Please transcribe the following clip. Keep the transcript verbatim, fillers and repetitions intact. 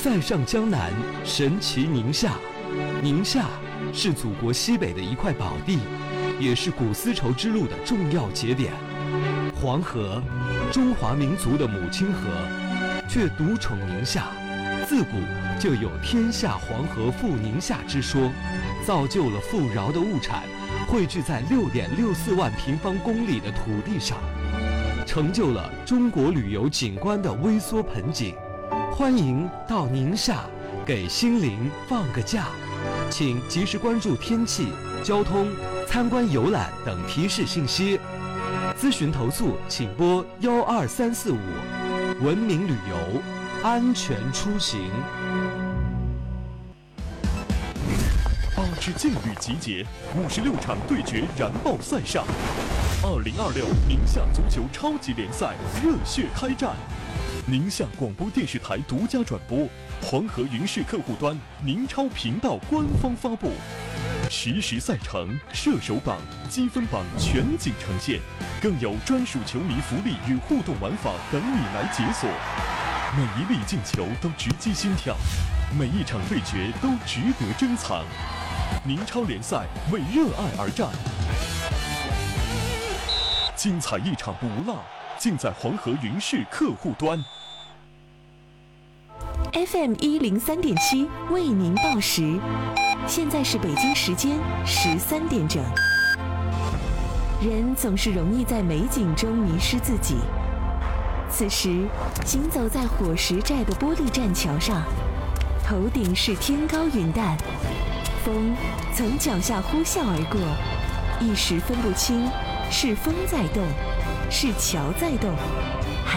再上江南，神奇宁夏。宁夏是祖国西北的一块宝地，也是古丝绸之路的重要节点。黄河，中华民族的母亲河，却独宠宁夏。自古就有天下黄河赴宁夏之说，造就了富饶的物产汇聚在六点六四万平方公里的土地上，成就了中国旅游景观的微缩盆景。欢迎到宁夏给心灵放个假，请及时关注天气、交通、参观游览等提示信息。咨询投诉请拨幺二三四五。文明旅游，安全出行。 八支劲旅集结，五十六场对决燃爆赛上。二零二六宁夏足球超级联赛热血开战。宁夏广播电视台独家转播，黄河云视客户端宁超频道官方发布，实时赛程、射手榜、积分榜全景呈现，更有专属球迷福利与互动玩法等你来解锁。每一粒进球都直击心跳，每一场对决都值得珍藏。宁超联赛为热爱而战，精彩一场不落，尽在黄河云视客户端。 F M 一零三点七为您报时，现在是北京时间十三点整。人总是容易在美景中迷失自己，此时行走在火石寨的玻璃栈桥上，头顶是天高云淡，风从脚下呼啸而过，一时分不清是风在动，是桥在动。